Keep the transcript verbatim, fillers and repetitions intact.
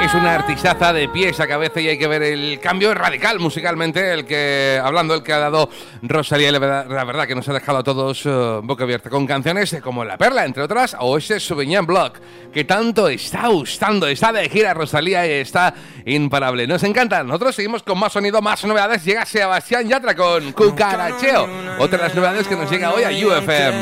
es una artistaza de pies a cabeza y hay que ver el cambio radical musicalmente, el que, hablando, el que ha dado Rosalía, la verdad, la verdad que nos ha dejado a todos uh, boca abierta con canciones como La Perla, entre otras, o ese Sauvignon Blanc, que tanto está gustando, está de gira Rosalía y está imparable. Nos encanta. Nosotros seguimos con más sonido, más novedades. Llega Sebastián Yatra con Cucaracheo, otra de las novedades que nos llega hoy a U F M.